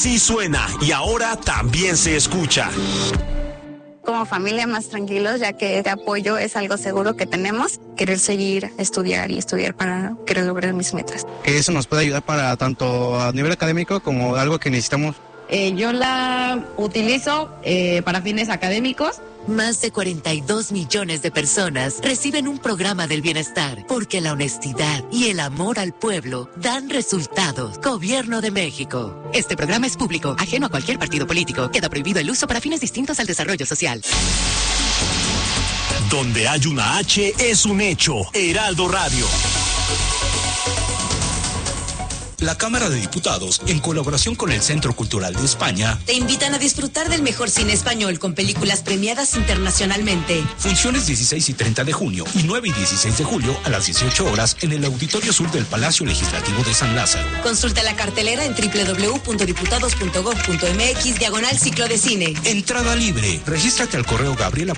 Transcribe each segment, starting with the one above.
Sí suena y ahora también se escucha. Como familia más tranquilos, ya que este apoyo es algo seguro que tenemos. Querer seguir estudiar para querer lograr mis metas. Que eso nos puede ayudar para tanto a nivel académico como algo que necesitamos. Yo la utilizo para fines académicos. Más de 42 millones de personas reciben un programa del bienestar porque la honestidad y el amor al pueblo dan resultados. Gobierno de México. Este programa es público, ajeno a cualquier partido político. Queda prohibido el uso para fines distintos al desarrollo social. Donde hay una H es un hecho. Heraldo Radio. La Cámara de Diputados, en colaboración con el Centro Cultural de España, te invitan a disfrutar del mejor cine español con películas premiadas internacionalmente. Funciones 16 y 30 de junio y 9 y 16 de julio a las 18 horas en el Auditorio Sur del Palacio Legislativo de San Lázaro. Consulta la cartelera en www.diputados.gov.mx/ciclo de cine. Entrada libre. Regístrate al correo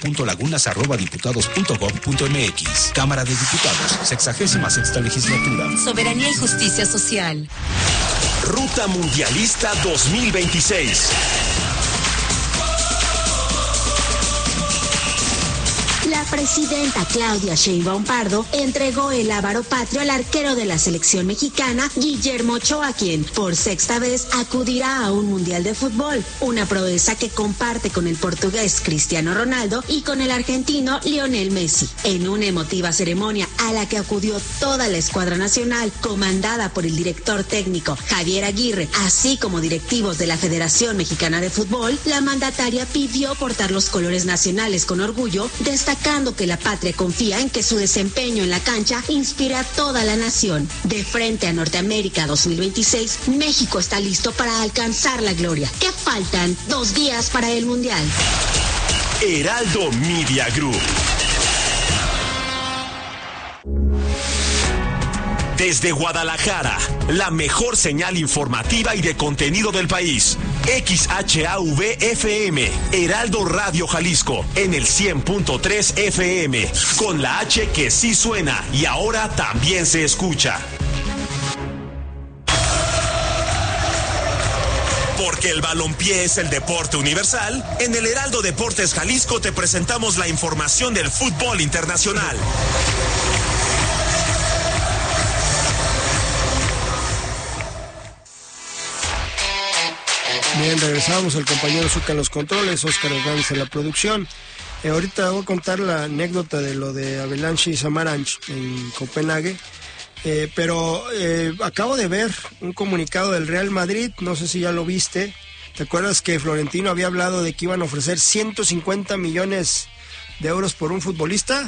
gabriela.lagunas@diputados.gov.mx. Cámara de Diputados, 66ª Legislatura. Soberanía y justicia social. Ruta Mundialista 2026. La presidenta Claudia Sheinbaum Pardo entregó el Ávaro Patrio al arquero de la selección mexicana, Guillermo Ochoa, quien por sexta vez acudirá a un mundial de fútbol, una proeza que comparte con el portugués Cristiano Ronaldo y con el argentino Lionel Messi, en una emotiva ceremonia a la que acudió toda la escuadra nacional, comandada por el director técnico Javier Aguirre, así como directivos de la Federación Mexicana de Fútbol. La mandataria pidió portar los colores nacionales con orgullo, destacando que la patria confía en que su desempeño en la cancha inspire a toda la nación. De frente a Norteamérica 2026, México está listo para alcanzar la gloria. ¿Qué faltan? 2 días para el Mundial. Heraldo Media Group. Desde Guadalajara, la mejor señal informativa y de contenido del país. XHAV-FM, Heraldo Radio Jalisco, en el 100.3 FM, con la H que sí suena y ahora también se escucha. Porque el balompié es el deporte universal, en el Heraldo Deportes Jalisco te presentamos la información del fútbol internacional. Bien, regresamos, el compañero Zucca en los controles, Óscar Hernández en la producción. Ahorita voy a contar la anécdota de lo de Avalanche y Samaranch en Copenhague, pero acabo de ver un comunicado del Real Madrid, no sé si ya lo viste. ¿Te acuerdas que Florentino había hablado de que iban a ofrecer 150 millones de euros por un futbolista?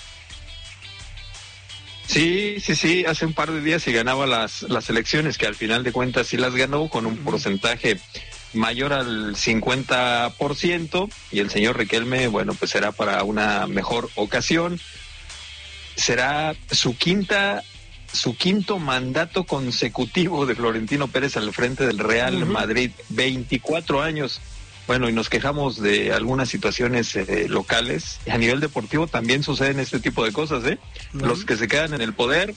Sí, hace un par de días se ganaba las elecciones, que al final de cuentas sí las ganó con un porcentaje mayor al 50%, y el señor Riquelme, bueno, pues será para una mejor ocasión. Será su quinto mandato consecutivo de Florentino Pérez al frente del Real Madrid, 24 años. Bueno, y nos quejamos de algunas situaciones locales. A nivel deportivo también suceden este tipo de cosas, ¿eh? Los que se quedan en el poder,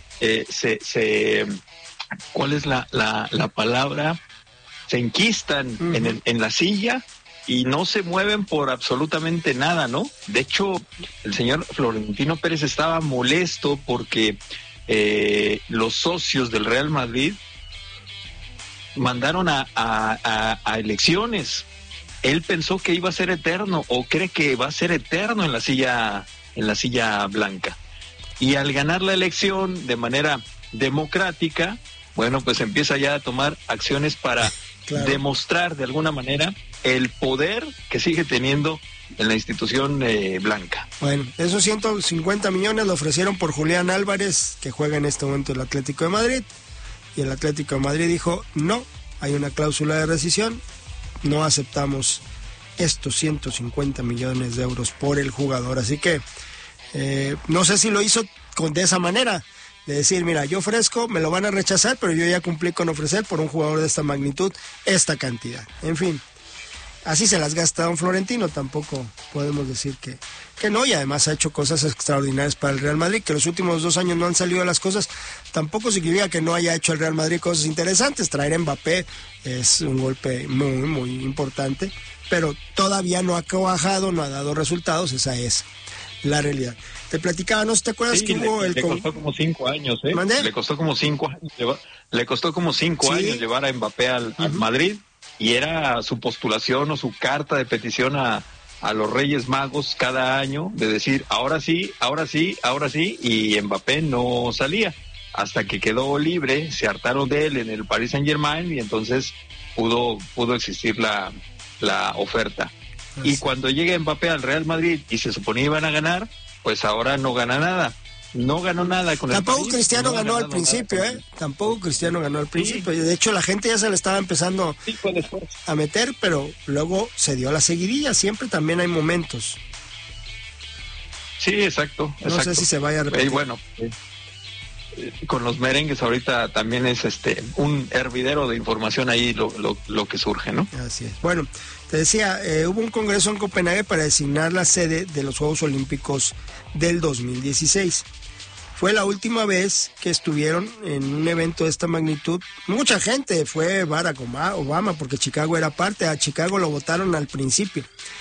¿cuál es la palabra? Se enquistan en la silla y no se mueven por absolutamente nada, ¿no? De hecho, el señor Florentino Pérez estaba molesto porque los socios del Real Madrid mandaron a elecciones. Él pensó que iba a ser eterno, o cree que va a ser eterno en la silla blanca. Y al ganar la elección de manera democrática, bueno, pues empieza ya a tomar acciones para demostrar de alguna manera el poder que sigue teniendo en la institución blanca. Bueno, esos 150 millones lo ofrecieron por Julián Álvarez, que juega en este momento el Atlético de Madrid, y el Atlético de Madrid dijo, no, hay una cláusula de rescisión, no aceptamos estos 150 millones de euros por el jugador. Así que no sé si lo hizo de esa manera, de decir, mira, yo ofrezco, me lo van a rechazar, pero yo ya cumplí con ofrecer por un jugador de esta magnitud esta cantidad. En fin, así se las gasta don Florentino, tampoco podemos decir que no, y además ha hecho cosas extraordinarias para el Real Madrid, que los últimos 2 años no han salido las cosas, tampoco significa que no haya hecho el Real Madrid cosas interesantes. Traer a Mbappé es un golpe muy, muy importante, pero todavía no ha cuajado, no ha dado resultados, esa es la realidad. Te platicaba, ¿no te acuerdas que hubo le costó como 5 años, ¿eh? ¿Mandé? Le costó como 5 años años llevar a Mbappé al Madrid, y era su postulación o su carta de petición a los Reyes Magos cada año de decir, ahora sí, y Mbappé no salía, hasta que quedó libre, se hartaron de él en el Paris Saint-Germain, y entonces pudo existir la oferta. Así. Y cuando llega Mbappé al Real Madrid y se suponía iban a ganar, pues ahora no gana nada. No ganó nada con el Tampoco París, Cristiano ganó al principio, Tampoco Cristiano ganó al principio. De hecho, la gente ya se le estaba empezando a meter, pero luego se dio la seguidilla. Siempre también hay momentos. Sí, exacto. No sé si se vaya a repetir. Y bueno, con los merengues ahorita también es un hervidero de información ahí lo que surge, ¿no? Así es. Bueno, te decía, hubo un congreso en Copenhague para designar la sede de los Juegos Olímpicos del 2016. Fue la última vez que estuvieron en un evento de esta magnitud. Mucha gente fue Barack Obama, porque Chicago era parte. A Chicago lo votaron al principio.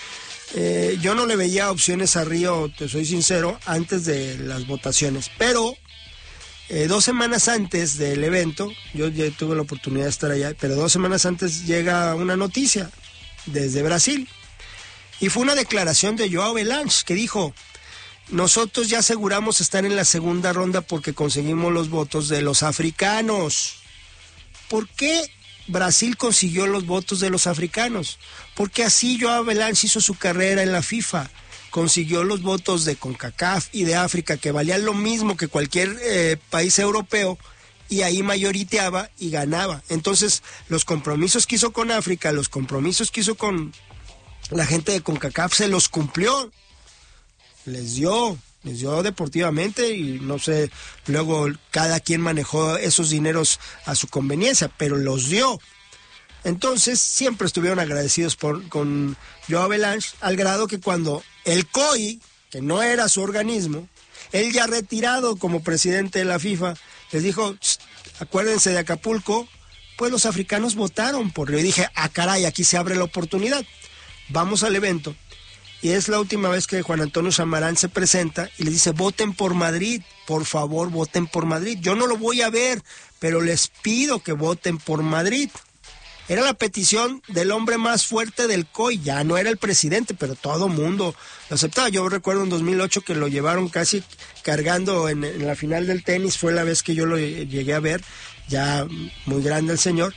Yo no le veía opciones a Río, te soy sincero, antes de las votaciones. Pero 2 semanas antes del evento, yo ya tuve la oportunidad de estar allá, pero 2 semanas antes llega una noticia desde Brasil. Y fue una declaración de João Havelange que dijo: nosotros ya aseguramos estar en la segunda ronda porque conseguimos los votos de los africanos. ¿Por qué Brasil consiguió los votos de los africanos? Porque así João Havelange hizo su carrera en la FIFA. Consiguió los votos de CONCACAF y de África, que valían lo mismo que cualquier país europeo, y ahí mayoriteaba y ganaba. Entonces, los compromisos que hizo con África, los compromisos que hizo con la gente de CONCACAF, se los cumplió. Les dio deportivamente, y no sé, luego cada quien manejó esos dineros a su conveniencia, pero los dio. Entonces siempre estuvieron agradecidos con João Havelange, al grado que cuando el COI, que no era su organismo, él ya retirado como presidente de la FIFA, les dijo: acuérdense de Acapulco, pues los africanos votaron por Río. Y dije, caray, aquí se abre la oportunidad. Vamos al evento. Y es la última vez que Juan Antonio Samaranch se presenta y les dice: voten por Madrid, por favor, voten por Madrid. Yo no lo voy a ver, pero les pido que voten por Madrid. Era la petición del hombre más fuerte del COI, ya no era el presidente, pero todo mundo lo aceptaba. Yo recuerdo en 2008 que lo llevaron casi cargando en la final del tenis, fue la vez que yo lo llegué a ver, ya muy grande el señor.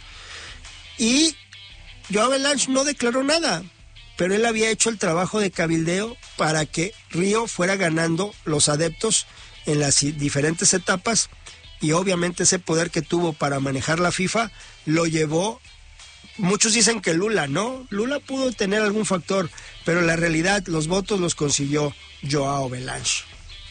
Y João Havelange no declaró nada, pero él había hecho el trabajo de cabildeo para que Río fuera ganando los adeptos en las diferentes etapas, y obviamente ese poder que tuvo para manejar la FIFA lo llevó. Muchos dicen que Lula, ¿no? Lula pudo tener algún factor, pero la realidad, los votos los consiguió João Havelange.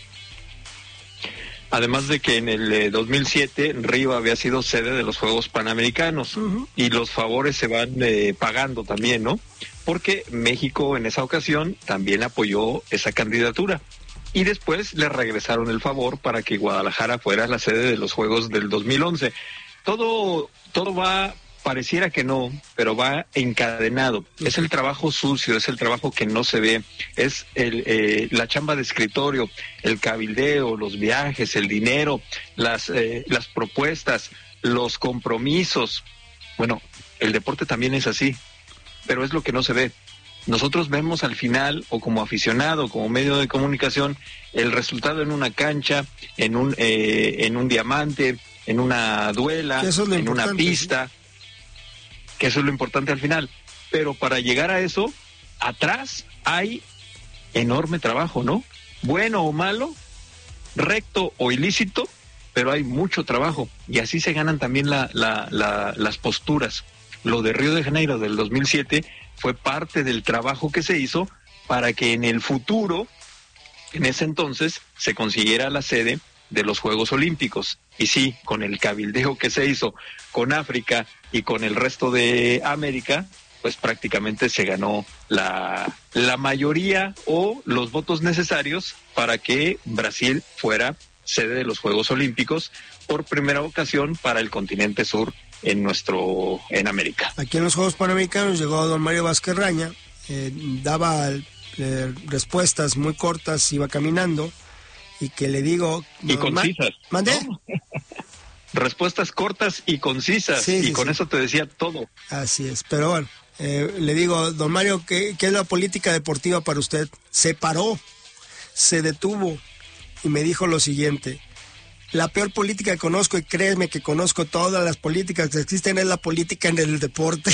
Además de que en el 2007 Río había sido sede de los Juegos Panamericanos, y los favores se van pagando también, ¿no? Porque México en esa ocasión también apoyó esa candidatura, y después le regresaron el favor para que Guadalajara fuera la sede de los Juegos del 2011. Todo va, pareciera que no, pero va encadenado. Es el trabajo sucio, es el trabajo que no se ve, es la chamba de escritorio, el cabildeo, los viajes, el dinero, las propuestas, los compromisos. Bueno, el deporte también es así, pero es lo que no se ve. Nosotros vemos al final, o como aficionado, como medio de comunicación, el resultado en una cancha, en un diamante, en una duela, en una pista, que eso es lo importante al final. Pero para llegar a eso, atrás hay enorme trabajo, ¿no? Bueno o malo, recto o ilícito, pero hay mucho trabajo, y así se ganan también las posturas. Lo de Río de Janeiro del 2007 fue parte del trabajo que se hizo para que en el futuro, en ese entonces, se consiguiera la sede de los Juegos Olímpicos. Y sí, con el cabildeo que se hizo con África y con el resto de América, pues prácticamente se ganó la mayoría o los votos necesarios para que Brasil fuera sede de los Juegos Olímpicos por primera ocasión para el continente sur en América. Aquí en los Juegos Panamericanos llegó don Mario Vázquez Raña, daba respuestas muy cortas, iba caminando, y que le digo... Y concisas. ¿Mandé? ¿No? Respuestas cortas y concisas, sí, con eso te decía todo. Así es, pero bueno, le digo, don Mario, ¿qué es la política deportiva para usted? Se paró, se detuvo y me dijo lo siguiente: la peor política que conozco, y créeme que conozco todas las políticas que existen, es la política en el deporte.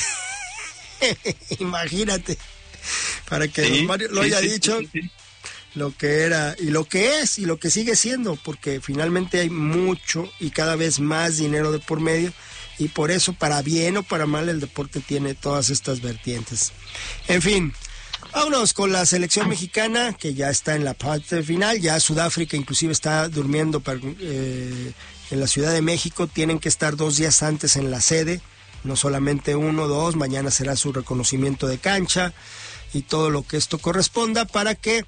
Imagínate, para que don Mario lo haya dicho. Sí. Lo que era y lo que es y lo que sigue siendo, porque finalmente hay mucho y cada vez más dinero de por medio, y por eso, para bien o para mal, el deporte tiene todas estas vertientes. En fin, vámonos con la selección mexicana, que ya está en la parte final. Ya Sudáfrica inclusive está durmiendo en la Ciudad de México. Tienen que estar 2 días antes en la sede, no solamente 1, 2. Mañana será su reconocimiento de cancha y todo lo que esto corresponda, para que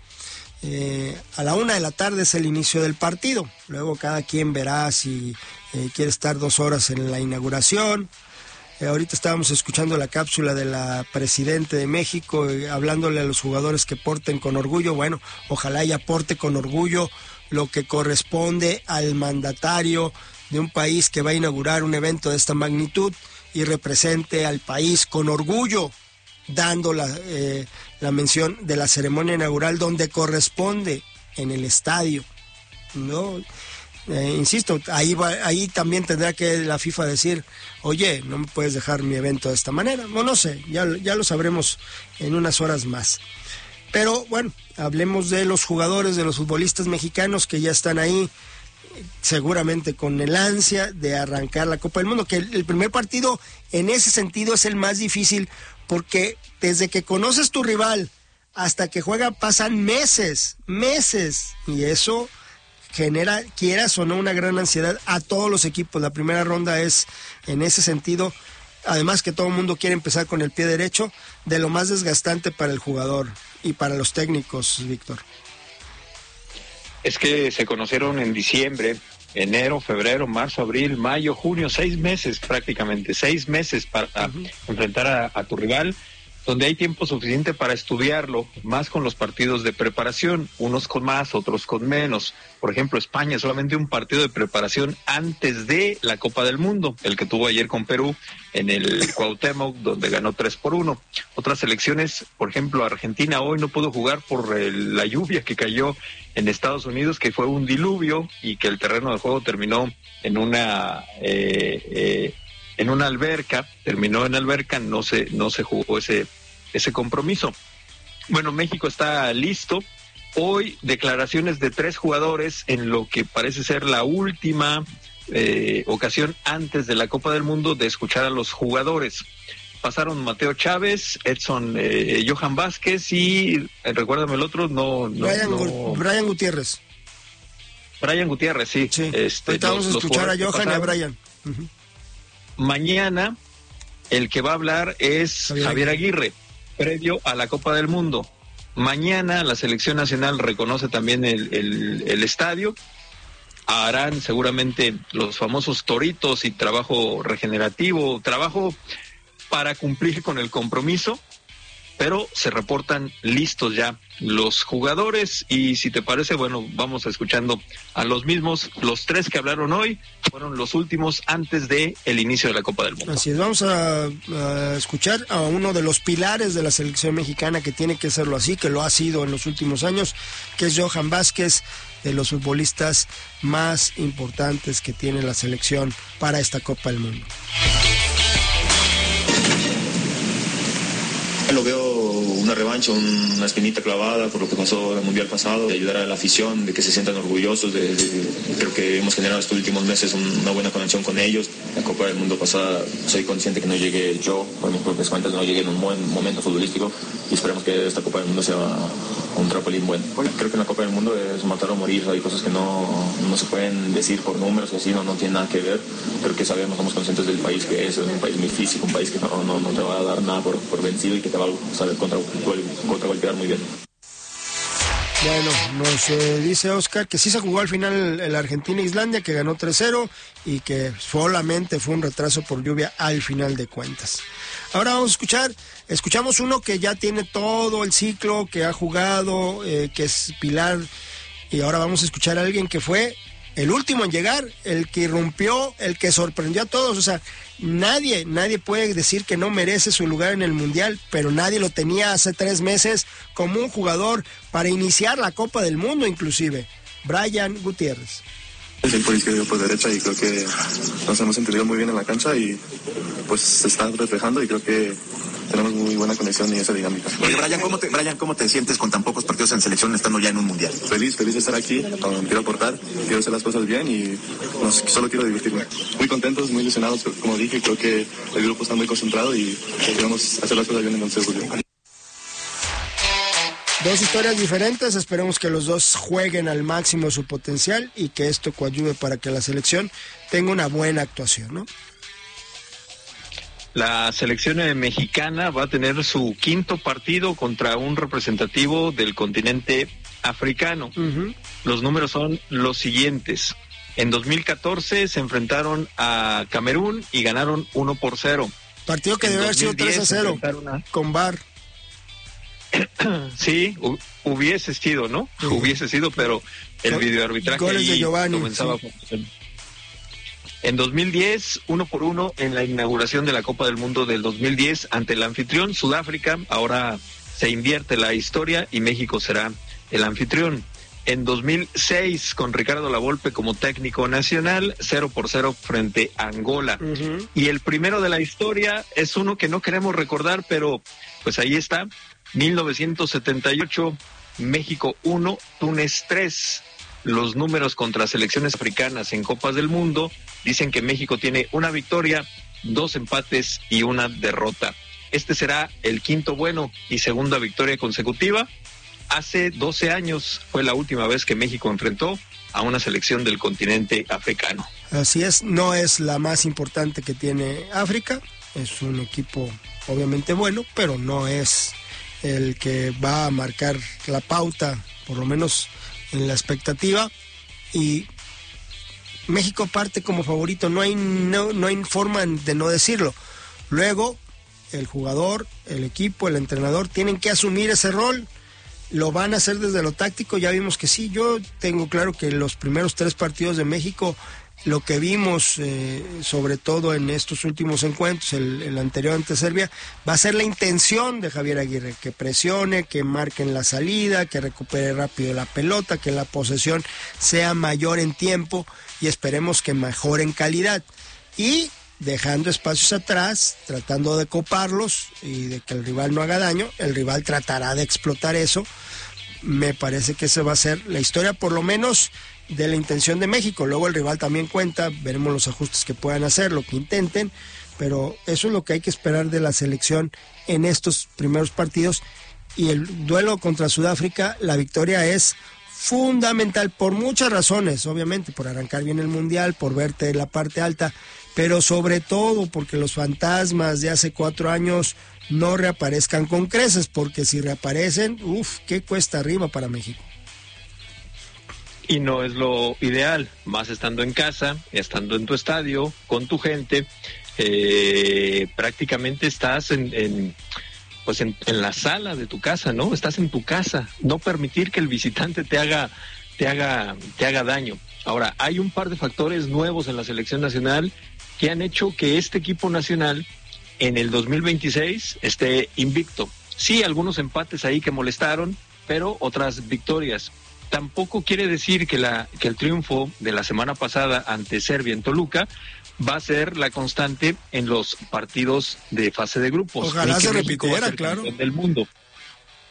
a la 1 de la tarde es el inicio del partido. Luego cada quien verá si quiere estar 2 horas en la inauguración. Ahorita estábamos escuchando la cápsula de la presidenta de México, hablándole a los jugadores que porten con orgullo. Bueno, ojalá y aporte con orgullo lo que corresponde al mandatario de un país que va a inaugurar un evento de esta magnitud, y represente al país con orgullo, dando la mención de la ceremonia inaugural donde corresponde, en el estadio, ¿no? Insisto, ahí también tendrá que la FIFA decir: oye, no me puedes dejar mi evento de esta manera. No sé, ya lo sabremos en unas horas más. Pero bueno, hablemos de los jugadores, de los futbolistas mexicanos que ya están ahí, seguramente con el ansia de arrancar la Copa del Mundo, que el primer partido en ese sentido es el más difícil, porque desde que conoces tu rival hasta que juega pasan meses, y eso genera, quieras o no, una gran ansiedad a todos los equipos. La primera ronda es, en ese sentido, además que todo el mundo quiere empezar con el pie derecho, de lo más desgastante para el jugador y para los técnicos, Víctor. Es que se conocieron en diciembre, enero, febrero, marzo, abril, mayo, junio, 6 meses prácticamente, 6 meses para enfrentar a tu rival, donde hay tiempo suficiente para estudiarlo, más con los partidos de preparación, unos con más, otros con menos. Por ejemplo, España, solamente un partido de preparación antes de la Copa del Mundo, el que tuvo ayer con Perú en el Cuauhtémoc, donde ganó 3-1. Otras selecciones, por ejemplo, Argentina hoy no pudo jugar por la lluvia que cayó en Estados Unidos, que fue un diluvio, y que el terreno de juego terminó en una alberca, no se jugó ese compromiso. Bueno, México está listo. Hoy declaraciones de 3 jugadores en lo que parece ser la última ocasión antes de la Copa del Mundo de escuchar a los jugadores. Pasaron Mateo Chávez, Edson, Johan Vázquez y recuérdame el otro, Brian Gutiérrez. Brian Gutiérrez, sí. Ahorita vamos a escuchar a Johan y a Brian. Uh-huh. Mañana el que va a hablar es Javier Aguirre, previo a la Copa del Mundo. Mañana la selección nacional reconoce también el estadio. Harán seguramente los famosos toritos y trabajo regenerativo, trabajo para cumplir con el compromiso, pero se reportan listos ya los jugadores. Y si te parece, bueno, vamos escuchando a los mismos. Los 3 que hablaron hoy fueron los últimos antes de el inicio de la Copa del Mundo. Así es, vamos a escuchar a uno de los pilares de la selección mexicana, que tiene que serlo así, que lo ha sido en los últimos años, que es Johan Vázquez, de los futbolistas más importantes que tiene la selección para esta Copa del Mundo. Lo veo una revancha, una espinita clavada por lo que pasó en el Mundial pasado, de ayudar a la afición, de que se sientan orgullosos, creo que hemos generado estos últimos meses una buena conexión con ellos. La Copa del Mundo pasada, soy consciente que no llegué yo, por mis propias cuentas, no llegué en un buen momento futbolístico y esperemos que esta Copa del Mundo sea un trampolín bueno. Creo que en la Copa del Mundo es matar o morir, hay cosas que no se pueden decir por números y así, no tiene nada que ver, pero que sabemos, somos conscientes del país que es un país muy físico, un país que no te va a dar nada por vencido y que te va a saber contragolpear muy bien. Bueno, nos dice Oscar que sí se jugó al final el Argentina-Islandia, que ganó 3-0 y que solamente fue un retraso por lluvia al final de cuentas. Ahora vamos a escuchamos uno que ya tiene todo el ciclo, que ha jugado, que es Pilar, y ahora vamos a escuchar a alguien que fue el último en llegar, el que irrumpió, el que sorprendió a todos. O sea, nadie puede decir que no merece su lugar en el Mundial, pero nadie lo tenía hace 3 meses como un jugador para iniciar la Copa del Mundo inclusive. Brian Gutiérrez. Es el por izquierda y por derecha y creo que nos hemos entendido muy bien en la cancha y pues se está reflejando y creo que tenemos muy buena conexión y esa dinámica. Oye, Brian, ¿cómo te sientes con tan pocos partidos en selección estando ya en un mundial? Feliz de estar aquí, quiero aportar, quiero hacer las cosas bien y solo quiero divertirme. Muy contentos, muy ilusionados, como dije, creo que el grupo está muy concentrado y queremos hacer las cosas bien en el 11 de julio. Dos historias diferentes, esperemos que los dos jueguen al máximo su potencial y que esto coadyuve para que la selección tenga una buena actuación, ¿no? La selección mexicana va a tener su 5º partido contra un representativo del continente africano. Uh-huh. Los números son los siguientes. En 2014 se enfrentaron a Camerún y ganaron 1-0. Partido que debe haber sido 3-0 con VAR. Sí, hubiese sido, ¿no? Sí. Hubiese sido, pero el videoarbitraje ahí comenzaba a funcionar. En 2010, 1-1 en la inauguración de la Copa del Mundo del 2010 ante el anfitrión Sudáfrica. Ahora se invierte la historia y México será el anfitrión. En 2006, con Ricardo Lavolpe como técnico nacional, 0-0 frente a Angola. Uh-huh. Y el primero de la historia es uno que no queremos recordar, pero pues ahí está. 1978, México 1, Túnez 3. Los números contra selecciones africanas en Copas del Mundo dicen que México tiene 1 victoria, 2 empates y 1 derrota. Este será el 5º bueno y 2ª victoria consecutiva. Hace 12 años fue la última vez que México enfrentó a una selección del continente africano. Así es, no es la más importante que tiene África, es un equipo obviamente bueno, pero no es el que va a marcar la pauta, por lo menos en la expectativa, y México parte como favorito, no hay forma de no decirlo. Luego el jugador, el equipo, el entrenador tienen que asumir ese rol. Lo van a hacer desde lo táctico, ya vimos que sí. Yo tengo claro que los primeros 3 partidos de México, lo que vimos sobre todo en estos últimos encuentros, el anterior ante Serbia, va a ser la intención de Javier Aguirre, que presione, que marquen la salida, que recupere rápido la pelota, que la posesión sea mayor en tiempo y esperemos que mejore en calidad. Y dejando espacios atrás, tratando de coparlos y de que el rival no haga daño, el rival tratará de explotar eso. Me parece que esa va a ser la historia, por lo menos de la intención de México. Luego el rival también cuenta, veremos los ajustes que puedan hacer, lo que intenten, pero eso es lo que hay que esperar de la selección en estos primeros partidos. Y el duelo contra Sudáfrica, la victoria es fundamental por muchas razones, obviamente, por arrancar bien el Mundial, por verte en la parte alta, pero sobre todo porque los fantasmas de hace 4 años no reaparezcan con creces, porque si reaparecen, qué cuesta arriba para México. Y no es lo ideal, más estando en casa, estando en tu estadio, con tu gente, prácticamente estás en la sala de tu casa, ¿no? Estás en tu casa, no permitir que el visitante te haga daño. Ahora, hay un par de factores nuevos en la selección nacional que han hecho que este equipo nacional en el 2026 esté invicto. Sí, algunos empates ahí que molestaron, pero otras victorias. Tampoco quiere decir que el triunfo de la semana pasada ante Serbia en Toluca va a ser la constante en los partidos de fase de grupos. Ojalá se repitiera, claro. Del mundo.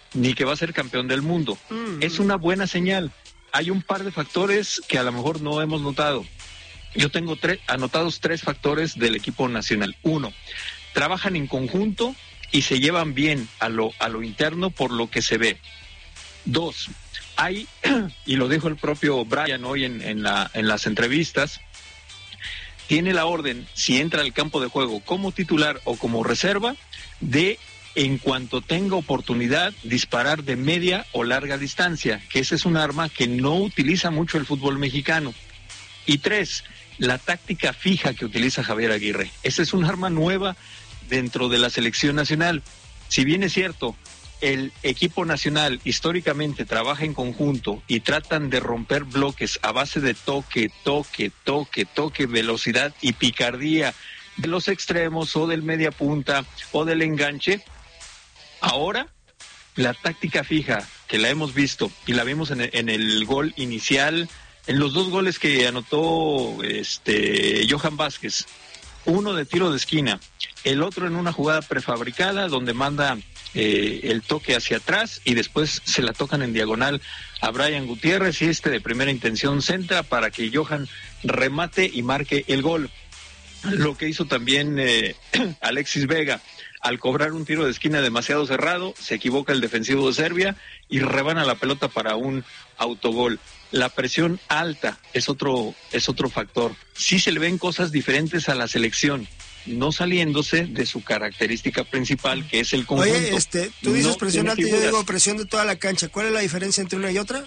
ni que va a ser campeón del mundo. Es una buena señal. Hay un par de factores que a lo mejor no hemos notado. Yo tengo anotados 3 factores del equipo nacional. 1, trabajan en conjunto y se llevan bien a lo interno por lo que se ve. 2, hay, y lo dijo el propio Brian hoy en las entrevistas, tiene la orden, si entra al campo de juego como titular o como reserva, de, en cuanto tenga oportunidad, disparar de media o larga distancia, que ese es un arma que no utiliza mucho el fútbol mexicano. Y 3, la táctica fija que utiliza Javier Aguirre. Esa es un arma nueva dentro de la selección nacional. Si bien es cierto, el equipo nacional históricamente trabaja en conjunto y tratan de romper bloques a base de toque, velocidad y picardía de los extremos o del media punta o del enganche, ahora la táctica fija que la hemos visto y la vimos en el gol inicial, en los 2 goles que anotó Johan Vázquez, uno de tiro de esquina, el otro en una jugada prefabricada donde manda el toque hacia atrás y después se la tocan en diagonal a Brian Gutiérrez y de primera intención centra para que Johan remate y marque el gol. Lo que hizo también Alexis Vega, al cobrar un tiro de esquina demasiado cerrado, se equivoca el defensivo de Serbia y rebana la pelota para un autogol. La presión alta es otro factor. Sí se le ven cosas diferentes a la selección, no saliéndose de su característica principal, que es el conjunto. Oye, tú dices presión alta y yo digo presión de toda la cancha. ¿Cuál es la diferencia entre una y otra?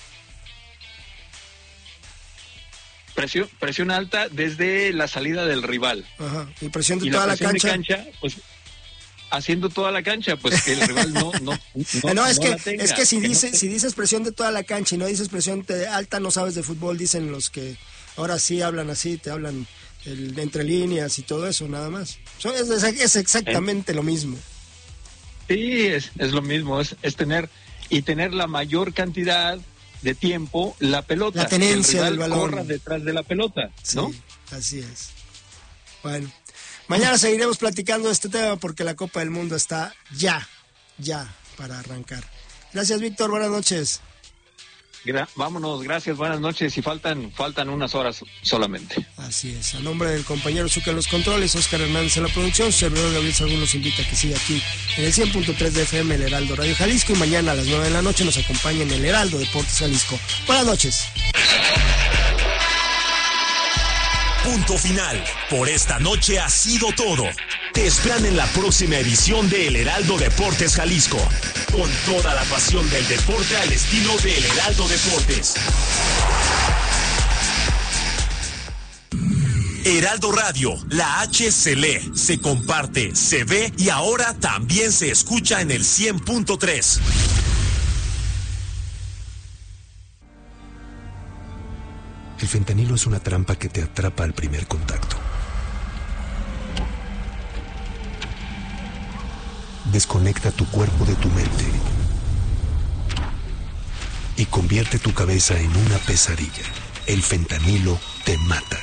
Presión alta desde la salida del rival. Ajá. Y presión de toda la cancha. Pues haciendo toda la cancha, pues que el rival no es que, la tenga, es que si dices presión de toda la cancha y no dices presión alta, no sabes de fútbol, dicen los que ahora sí hablan así, te hablan de entre líneas y todo eso, nada más. Es exactamente lo mismo. Sí, es lo mismo, es tener la mayor cantidad de tiempo la pelota. La tenencia del balón. Corra detrás de la pelota, ¿no? Sí, así es. Bueno, mañana seguiremos platicando de este tema porque la Copa del Mundo está ya para arrancar. Gracias, Víctor, buenas noches. Vámonos, gracias, buenas noches, y faltan unas horas solamente. Así es, a nombre del compañero Zucca en los controles, Oscar Hernández en la producción, su servidor Gabriel Sagún los invita a que siga aquí en el 100.3 de FM, el Heraldo Radio Jalisco, y mañana a las 9 de la noche nos acompaña en el Heraldo Deportes Jalisco. Buenas noches. Punto final. Por esta noche ha sido todo. Te esperan en la próxima edición de El Heraldo Deportes Jalisco. Con toda la pasión del deporte al estilo de El Heraldo Deportes. Heraldo Radio, la H se lee, se comparte, se ve y ahora también se escucha en el 100.3. El fentanilo es una trampa que te atrapa al primer contacto. Desconecta tu cuerpo de tu mente y convierte tu cabeza en una pesadilla. El fentanilo te mata.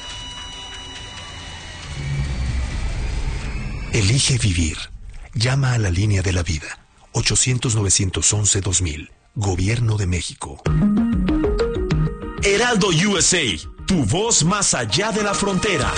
Elige vivir. Llama a la línea de la vida. 800-911-2000. Gobierno de México. Heraldo USA, tu voz más allá de la frontera.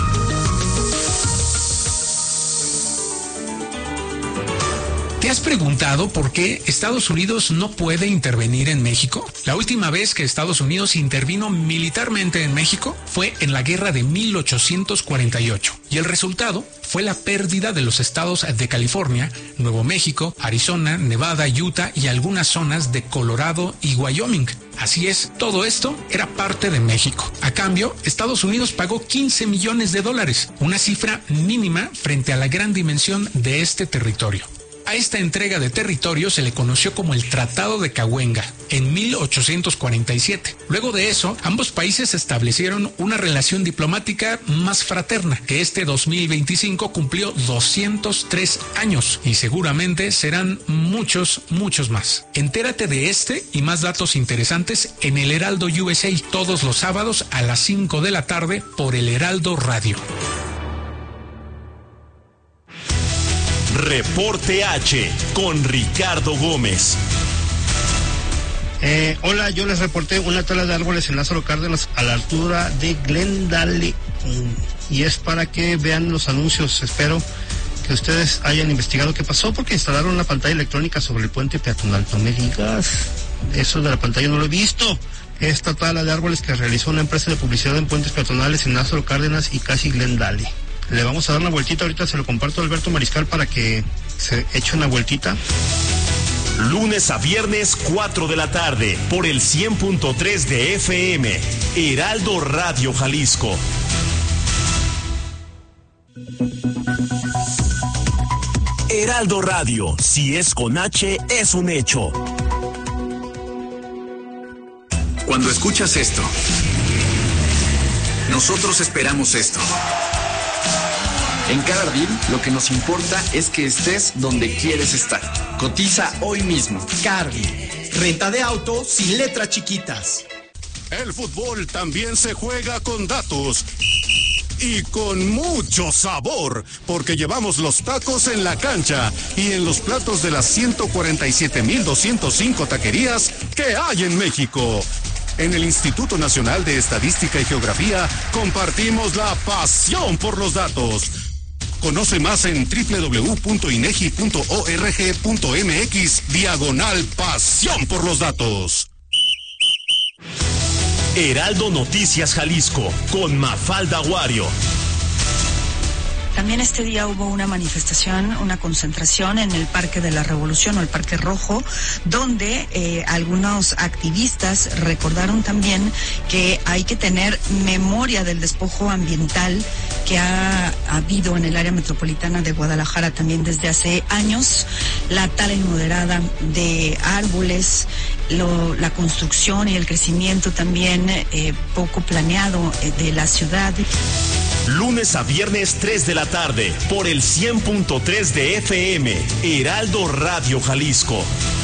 ¿Te has preguntado por qué Estados Unidos no puede intervenir en México? La última vez que Estados Unidos intervino militarmente en México fue en la guerra de 1848 y el resultado fue la pérdida de los estados de California, Nuevo México, Arizona, Nevada, Utah y algunas zonas de Colorado y Wyoming. Así es, todo esto era parte de México. A cambio, Estados Unidos pagó $15 millones, una cifra mínima frente a la gran dimensión de este territorio. A esta entrega de territorio se le conoció como el Tratado de Cahuenga en 1847. Luego de eso, ambos países establecieron una relación diplomática más fraterna, que este 2025 cumplió 203 años y seguramente serán muchos más. Entérate de este y más datos interesantes en el Heraldo USA todos los sábados a las 5 de la tarde por el Heraldo Radio. Reporte H con Ricardo Gómez. Hola, yo les reporté una tala de árboles en Lázaro Cárdenas a la altura de Glendale. Y es para que vean los anuncios. Espero que ustedes hayan investigado qué pasó, porque instalaron una pantalla electrónica sobre el puente peatonal. No me digas, eso de la pantalla no lo he visto. Esta tala de árboles que realizó una empresa de publicidad en puentes peatonales en Lázaro Cárdenas y casi Glendale. Le vamos a dar una vueltita, ahorita se lo comparto a Alberto Mariscal para que se eche una vueltita. Lunes a viernes, 4 de la tarde, por el 100.3 de FM, Heraldo Radio Jalisco. Heraldo Radio, si es con H, es un hecho. Cuando escuchas esto, nosotros esperamos esto. En cada ardid, lo que nos importa es que estés donde quieres estar. Cotiza hoy mismo. Cardi, renta de auto sin letras chiquitas. El fútbol también se juega con datos y con mucho sabor, porque llevamos los tacos en la cancha y en los platos de las 147,205 taquerías que hay en México. En el Instituto Nacional de Estadística y Geografía compartimos la pasión por los datos. Conoce más en www.inegi.org.mx/pasión por los datos. Heraldo Noticias Jalisco, con Mafalda Wario. También este día hubo una manifestación, una concentración en el Parque de la Revolución o el Parque Rojo, donde algunos activistas recordaron también que hay que tener memoria del despojo ambiental que ha habido en el área metropolitana de Guadalajara también desde hace años, la tala inmoderada de árboles, la construcción y el crecimiento también poco planeado de la ciudad. Lunes a viernes 3 de la tarde por el 100.3 de FM, Heraldo Radio Jalisco.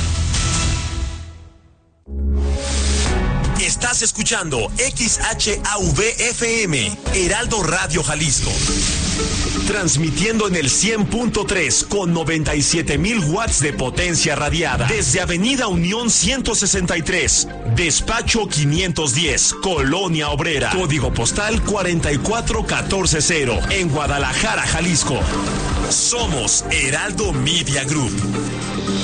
Estás escuchando XHAVFM, Heraldo Radio Jalisco. Transmitiendo en el 100.3 con 97,000 watts de potencia radiada. Desde Avenida Unión 163, Despacho 510, Colonia Obrera. Código postal 44140, en Guadalajara, Jalisco. Somos Heraldo Media Group.